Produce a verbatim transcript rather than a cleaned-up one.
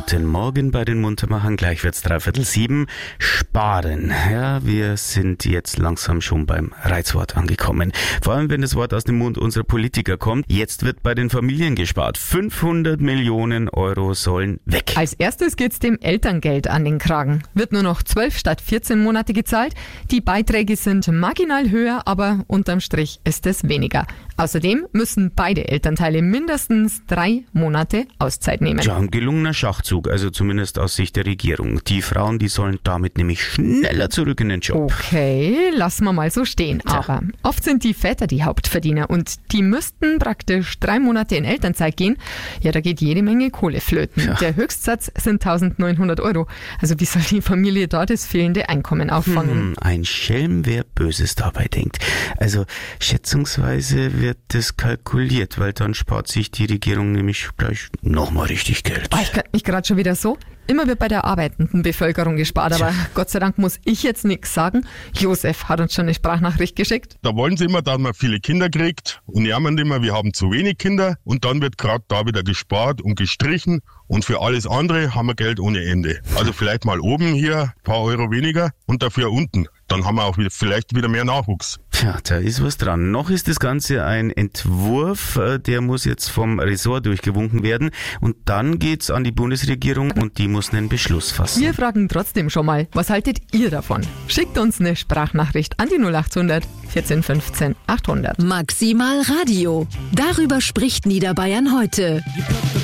Guten Morgen bei den Muntermachern, gleich wird's dreiviertel sieben. Sparen. Ja, wir sind jetzt langsam schon beim Reizwort angekommen. Vor allem, wenn das Wort aus dem Mund unserer Politiker kommt. Jetzt wird bei den Familien gespart. fünfhundert Millionen Euro sollen weg. Als erstes geht's dem Elterngeld an den Kragen. Wird nur noch zwölf statt vierzehn Monate gezahlt. Die Beiträge sind marginal höher, aber unterm Strich ist es weniger. Außerdem müssen beide Elternteile mindestens drei Monate Auszeit nehmen. Ja, ein gelungener Schachzug, also zumindest aus Sicht der Regierung. Die Frauen, die sollen damit nämlich schneller zurück in den Job. Okay, lassen wir mal so stehen. Tja. Aber oft sind die Väter die Hauptverdiener und die müssten praktisch drei Monate in Elternzeit gehen. Ja, da geht jede Menge Kohle flöten. Ja. Der Höchstsatz sind eintausendneunhundert Euro. Also wie soll die Familie da das fehlende Einkommen auffangen? Hm, ein Schelm, wer Böses dabei denkt. Also schätzungsweise wird das kalkuliert, weil dann spart sich die Regierung nämlich gleich nochmal richtig Geld. Oh, ich kann mich gerade schon wieder so. Immer wird bei der arbeitenden Bevölkerung gespart, aber Gott sei Dank muss ich jetzt nichts sagen. Josef hat uns schon eine Sprachnachricht geschickt. Da wollen sie immer, dass man viele Kinder kriegt und jammern immer, wir haben zu wenig Kinder und dann wird gerade da wieder gespart und gestrichen und für alles andere haben wir Geld ohne Ende. Also vielleicht mal oben hier ein paar Euro weniger und dafür unten. Dann haben wir auch wieder, vielleicht wieder mehr Nachwuchs. Tja, da ist was dran. Noch ist das Ganze ein Entwurf, äh, der muss jetzt vom Ressort durchgewunken werden und dann geht's an die Bundesregierung und die muss einen Beschluss fassen. Wir fragen trotzdem schon mal, was haltet ihr davon? Schickt uns eine Sprachnachricht an die null achthundert vierzehn fünfzehn achthundert. Maximal Radio. Darüber spricht Niederbayern heute.